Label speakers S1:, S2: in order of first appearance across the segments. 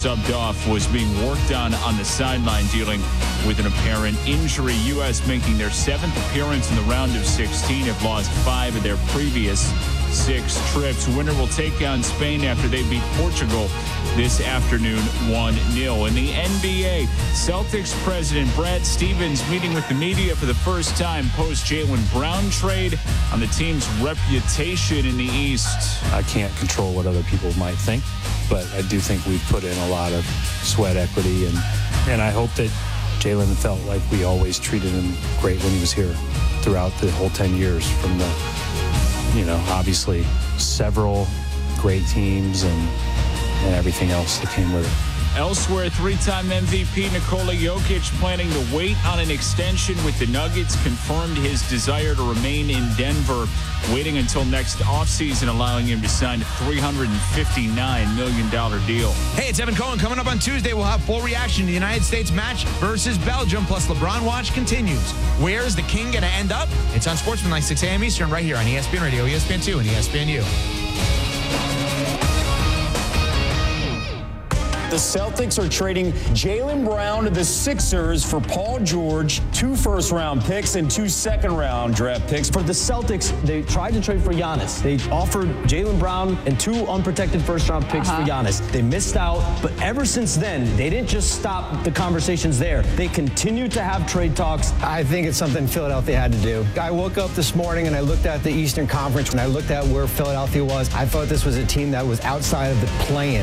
S1: subbed off, was being worked on the sideline dealing with an apparent injury. U.S. making their 7th appearance in the round of 16, have lost 5 of their previous 6 trips. Winner will take on Spain after they beat Portugal this afternoon 1-0. In the NBA, Celtics president Brad Stevens meeting with the media for the first time post Jaylen Brown trade on the team's reputation in the East.
S2: I can't control what other people might think, but I do think we've put in a lot of sweat equity, and I hope that Jaylen felt like we always treated him great when he was here throughout the whole 10 years from the, obviously several great teams and everything else that came with it.
S1: Elsewhere, 3-time MVP Nikola Jokic planning to wait on an extension with the Nuggets, confirmed his desire to remain in Denver, waiting until next offseason, allowing him to sign a $359 million deal.
S3: Hey, it's Evan Cohen. Coming up on Tuesday, we'll have full reaction to the United States match versus Belgium, plus LeBron Watch continues. Where is the king going to end up? It's on Sportsman 6 a.m. Eastern right here on ESPN Radio, ESPN2, and ESPNU.
S4: The Celtics are trading Jaylen Brown to the Sixers for Paul George, 2 first-round picks and 2 second-round draft picks.
S5: For the Celtics, they tried to trade for Giannis. They offered Jaylen Brown and 2 unprotected first-round picks for Giannis. They missed out, but ever since then, they didn't just stop the conversations there. They continued to have trade talks.
S6: I think it's something Philadelphia had to do. I woke up this morning and I looked at the Eastern Conference. When I looked at where Philadelphia was, I thought this was a team that was outside of the play-in.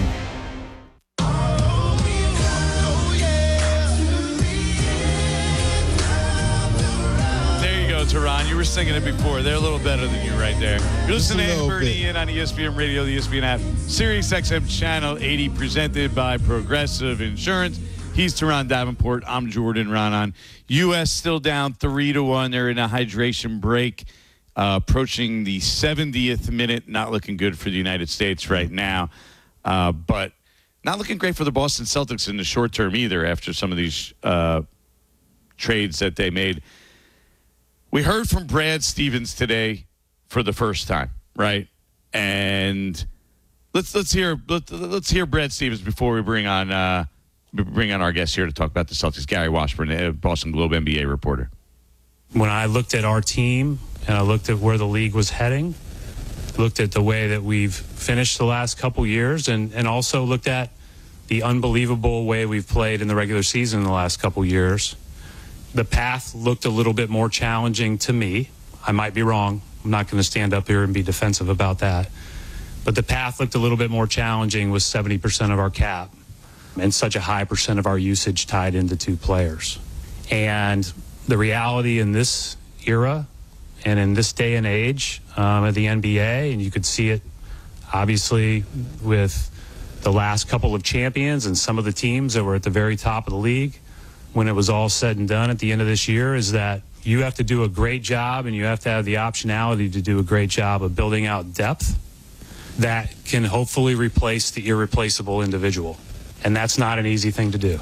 S7: Teron, you were singing it before. They're a little better than you right there. You're listening to Andy on ESPN Radio, the ESPN app, Sirius XM Channel 80, presented by Progressive Insurance. He's Teron Davenport. I'm Jordan Raanan. U.S. still down 3-1. They're in a hydration break, approaching the 70th minute. Not looking good for the United States right now, but not looking great for the Boston Celtics in the short term either after some of these trades that they made. We heard from Brad Stevens today for the first time, right? And let's hear Brad Stevens before we bring on our guest here to talk about the Celtics. Gary Washburn, Boston Globe NBA reporter.
S2: When I looked at our team and I looked at where the league was heading, looked at the way that we've finished the last couple years, and also looked at the unbelievable way we've played in the regular season in the last couple years, the path looked a little bit more challenging to me. I might be wrong. I'm not going to stand up here and be defensive about that. But the path looked a little bit more challenging with 70% of our cap and such a high percent of our usage tied into 2 players. And the reality in this era and in this day and age of the NBA, and you could see it obviously with the last couple of champions and some of the teams that were at the very top of the league, when it was all said and done at the end of this year, is that you have to do a great job and you have to have the optionality to do a great job of building out depth that can hopefully replace the irreplaceable individual. And that's not an easy thing to do.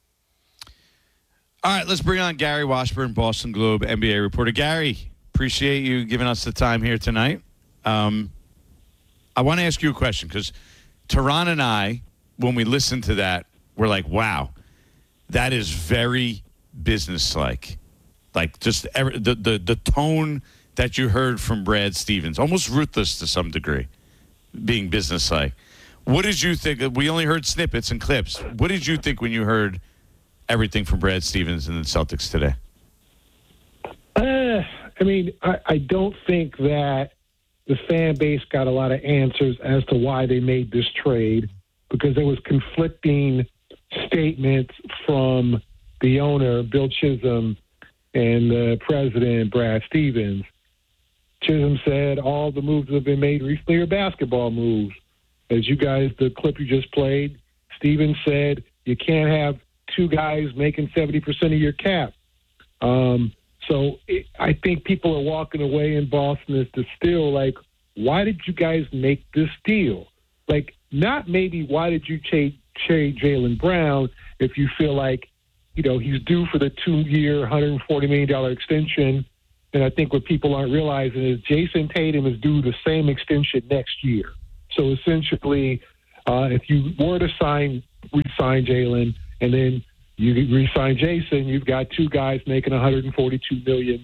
S7: All right, let's bring on Gary Washburn, Boston Globe NBA reporter. Gary, appreciate you giving us the time here tonight. I want to ask you a question because Teron and I, when we listened to that, we're like, wow. That is very businesslike. Like just the tone that you heard from Brad Stevens, almost ruthless to some degree, being businesslike. What did you think? We only heard snippets and clips. What did you think when you heard everything from Brad Stevens and the Celtics today?
S8: I don't think that the fan base got a lot of answers as to why they made this trade because there was conflicting statements from the owner, Bill Chisholm, and the president, Brad Stevens. Chisholm said all the moves that have been made recently are basketball moves. As you guys, the clip you just played, Stevens said you can't have 2 guys making 70% of your cap. I think people are walking away in Boston as to still like, why did you guys make this deal? Like, not maybe why did you trade Jaylen Brown if you feel like, he's due for the 2-year, $140 million extension. And I think what people aren't realizing is Jason Tatum is due the same extension next year. So essentially, if you were to sign re-sign Jalen, and then you re-sign Jason, you've got two guys making $142 million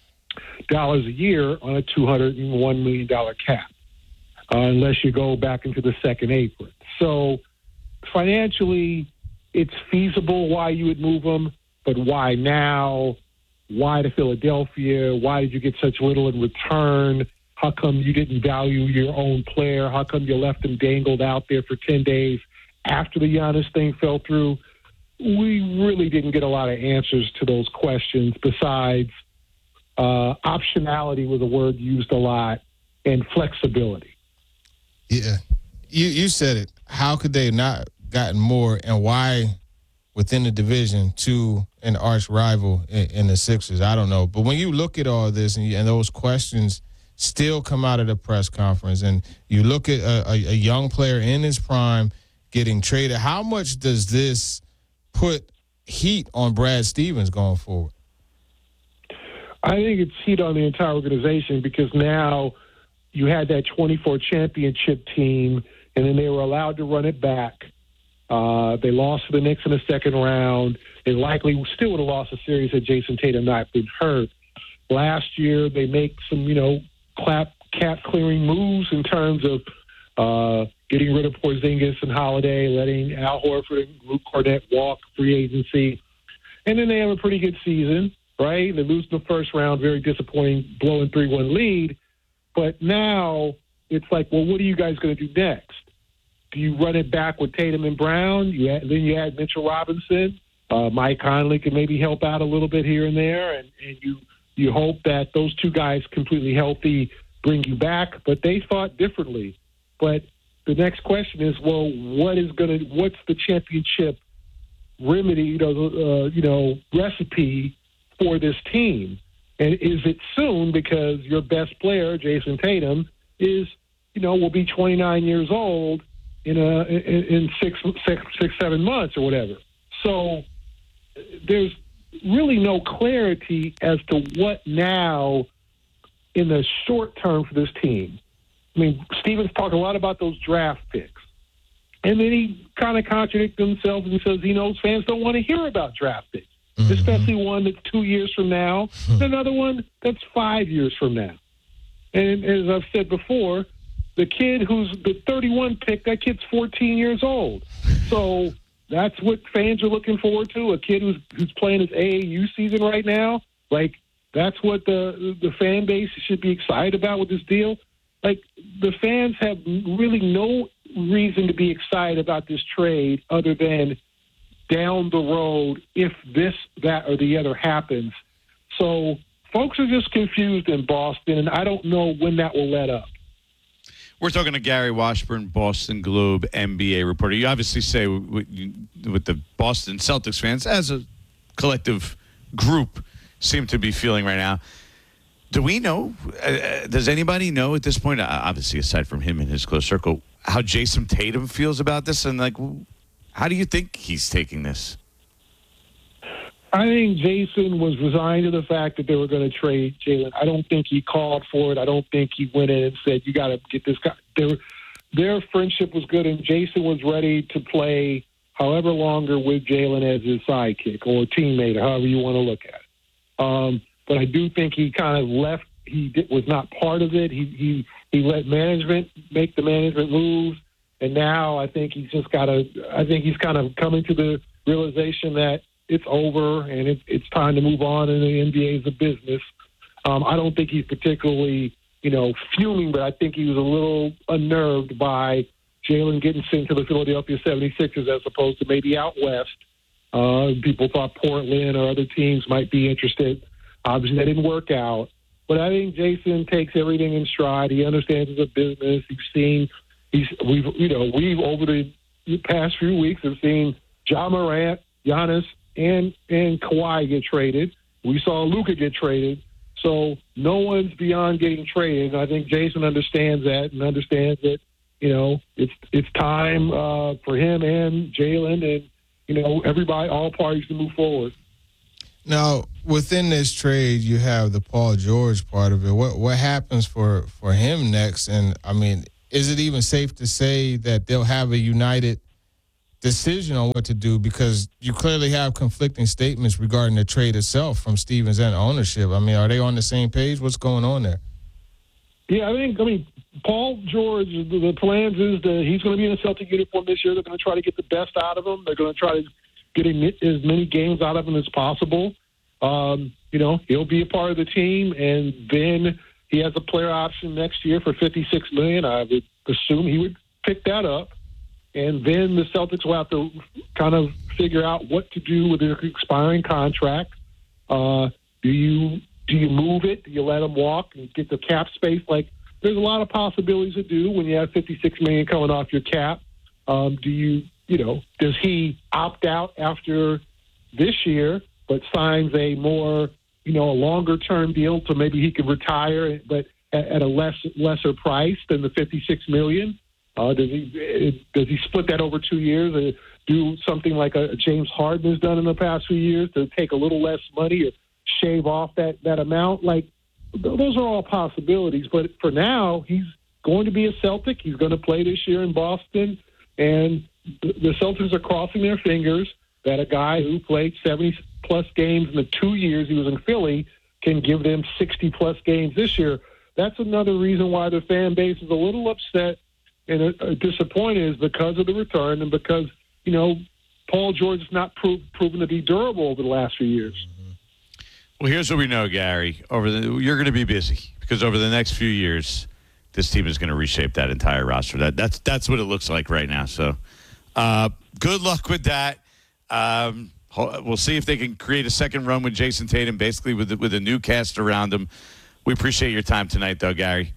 S8: a year on a $201 million cap, unless you go back into the second apron. So financially, it's feasible why you would move them, but why now? Why to Philadelphia? Why did you get such little in return? How come you didn't value your own player? How come you left him dangled out there for 10 days after the Giannis thing fell through? We really didn't get a lot of answers to those questions. Besides, optionality was a word used a lot, and flexibility.
S9: Yeah, you said it. How could they not gotten more, and why within the division to an arch rival in the Sixers? I don't know. But when you look at all this and those questions still come out of the press conference, and you look at a young player in his prime getting traded, how much does this put heat on Brad Stevens going forward?
S8: I think it's heat on the entire organization, because now you had that 24 championship team, and then they were allowed to run it back. They lost to the Knicks in the second round. They likely still would have lost the series had Jason Tatum not been hurt. Last year, they make some, cap-clearing moves in terms of getting rid of Porzingis and Holiday, letting Al Horford and Luke Cornett walk free agency. And then they have a pretty good season, right? They lose in the first round, very disappointing, blowing 3-1 lead. But now it's like, well, what are you guys going to do next? Do you run it back with Tatum and Brown? Then you add Mitchell Robinson. Mike Conley can maybe help out a little bit here and there, and you hope that those two guys completely healthy bring you back. But they thought differently. But the next question is, well, what's the championship remedy, recipe for this team? And is it soon? Because your best player, Jason Tatum, will be 29 years old in 7 months or whatever. So there's really no clarity as to what now in the short term for this team. I mean, Stevens talked a lot about those draft picks. And then he kind of contradicts himself and says he knows fans don't want to hear about draft picks, especially one that's 2 years from now, and another one that's 5 years from now. And as I've said before, the kid who's the 31 pick, that kid's 14 years old. So that's what fans are looking forward to, a kid who's playing his AAU season right now. Like, that's what the fan base should be excited about with this deal. Like, the fans have really no reason to be excited about this trade other than down the road if this, that, or the other happens. So folks are just confused in Boston, and I don't know when that will let up.
S7: We're talking to Gary Washburn, Boston Globe NBA reporter. You obviously say with the Boston Celtics fans, as a collective group, seem to be feeling right now. Do we know, does anybody know at this point, obviously aside from him and his close circle, how Jason Tatum feels about this? And, how do you think he's taking this?
S8: I think Jason was resigned to the fact that they were going to trade Jalen. I don't think he called for it. I don't think he went in and said, you got to get this guy. Their friendship was good, and Jason was ready to play however longer with Jalen as his sidekick or teammate, or however you want to look at it. But I do think he kind of left. Was not part of it. He let management make the management moves, and now I think he's just got to. I think he's kind of coming to the realization that it's over and it's time to move on, and the NBA is a business. I don't think he's particularly, fuming, but I think he was a little unnerved by Jalen getting sent to the Philadelphia 76ers as opposed to maybe out west. People thought Portland or other teams might be interested. Obviously, that didn't work out. But I think Jason takes everything in stride. He understands it's a business. We've over the past few weeks have seen Ja Morant, Giannis, and Kawhi get traded. We saw Luka get traded. So no one's beyond getting traded. And I think Jason understands that and understands that, it's time for him and Jalen and, everybody, all parties to move forward.
S9: Now, within this trade, you have the Paul George part of it. What happens for him next? And, I mean, is it even safe to say that they'll have a united decision on what to do, because you clearly have conflicting statements regarding the trade itself from Stevens and ownership. I mean, are they on the same page? What's going on there?
S8: Yeah, I mean, Paul George, the plans is that he's going to be in a Celtic uniform this year. They're going to try to get the best out of him. They're going to try to get as many games out of him as possible. He'll be a part of the team, and then he has a player option next year for $56 million. I would assume he would pick that up, and then the Celtics will have to kind of figure out what to do with their expiring contract. Do you move it? Do you let him walk and get the cap space? Like, there's a lot of possibilities to do when you have $56 million coming off your cap. Does he opt out after this year, but signs a more, a longer term deal so maybe he can retire, but at a lesser price than the $56 million? Does he split that over 2 years and do something like a James Harden has done in the past few years to take a little less money or shave off that amount? Like, those are all possibilities. But for now, he's going to be a Celtic. He's going to play this year in Boston. And the Celtics are crossing their fingers that a guy who played 70-plus games in the 2 years he was in Philly can give them 60-plus games this year. That's another reason why the fan base is a little upset and disappointed, is because of the return and because, Paul George has not proven to be durable over the last few years.
S7: Well, here's what we know, Gary. You're going to be busy, because over the next few years, this team is going to reshape that entire roster. That's what it looks like right now. So, good luck with that. We'll see if they can create a second run with Jason Tatum, basically with a new cast around him. We appreciate your time tonight, though, Gary.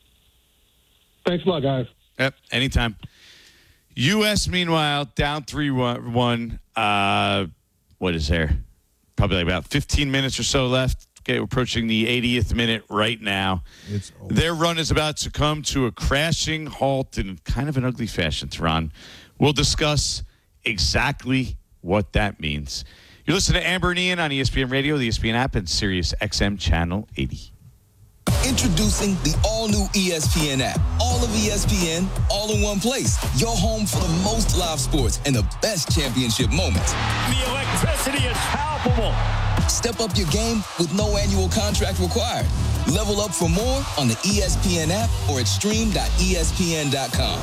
S8: Thanks a lot, guys.
S7: Yep, anytime. U.S., meanwhile, down 3-1. What is there? Probably about 15 minutes or so left. Okay, we're approaching the 80th minute right now. Their run is about to come to a crashing halt in kind of an ugly fashion, Teron. We'll discuss exactly what that means. You're listening to Amber and Ian on ESPN Radio, the ESPN app, and Sirius XM Channel 80.
S10: Introducing the all-new ESPN app. All of ESPN, all in one place. Your home for the most live sports and the best championship moments.
S11: The electricity is palpable.
S10: Step up your game with no annual contract required. Level up for more on the ESPN app or at stream.espn.com.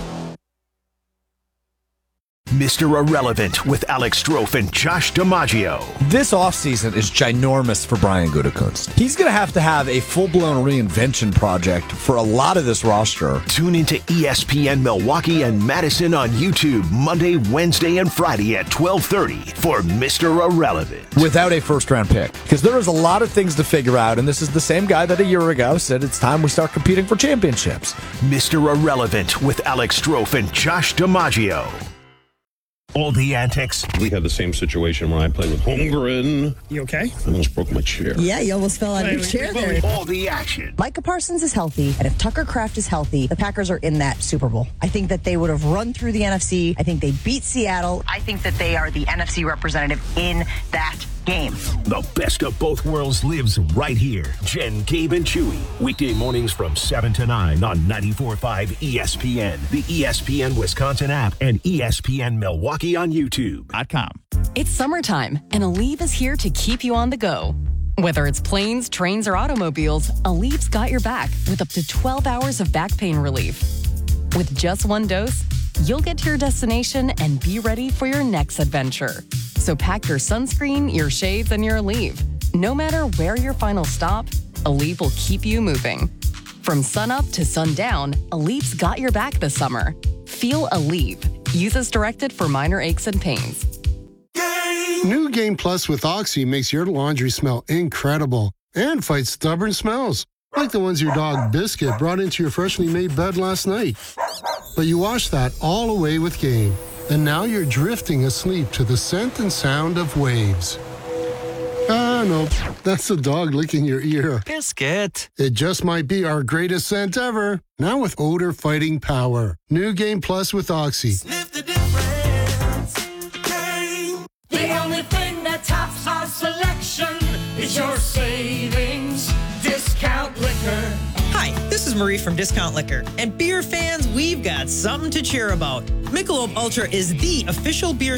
S12: Mr. Irrelevant with Alex Strofe and Josh DiMaggio.
S13: This offseason is ginormous for Brian Gutekunst. He's going to have a full-blown reinvention project for a lot of this roster.
S12: Tune into ESPN Milwaukee and Madison on YouTube Monday, Wednesday, and Friday at 12:30 for Mr. Irrelevant.
S13: Without a first-round pick. Because there is a lot of things to figure out, and this is the same guy that a year ago said it's time we start competing for championships.
S12: Mr. Irrelevant with Alex Strofe and Josh DiMaggio. All the antics.
S14: We had the same situation when I played with Holmgren.
S15: You okay?
S14: I almost broke my chair.
S15: Yeah, you almost fell out of your chair there.
S12: All the action.
S16: Micah Parsons is healthy, and if Tucker Kraft is healthy, the Packers are in that Super Bowl. I think that they would have run through the NFC. I think they beat Seattle. I think that they are the NFC representative in that game.
S12: The best of both worlds lives right here. Jen, Gabe, and Chewy. Weekday mornings from 7 to 9 on 94.5 ESPN, the ESPN Wisconsin app, and ESPN Milwaukee on YouTube.com.
S17: It's summertime, and Aleve is here to keep you on the go. Whether it's planes, trains, or automobiles, Aleve's got your back with up to 12 hours of back pain relief. With just one dose, you'll get to your destination and be ready for your next adventure. So pack your sunscreen, your shades, and your Aleve. No matter where your final stop, Aleve will keep you moving. From sunup to sundown, Aleve's got your back this summer. Feel Aleve. Use as directed for minor aches and pains.
S18: New Game Plus with Oxy makes your laundry smell incredible and fights stubborn smells, like the ones your dog Biscuit brought into your freshly made bed last night. But you washed that all away with Game, and now you're drifting asleep to the scent and sound of waves. Ah, no, that's the dog licking your ear.
S12: Biscuit.
S18: It just might be our greatest scent ever, now with odor-fighting power. New Game Plus with Oxy.
S11: Sniff the difference. Game. The only thing that tops our selection is your savings discount liquor.
S19: Hi, this is Marie from Discount Liquor. And beer fans, we've got something to cheer about. Michelob Ultra is the official beer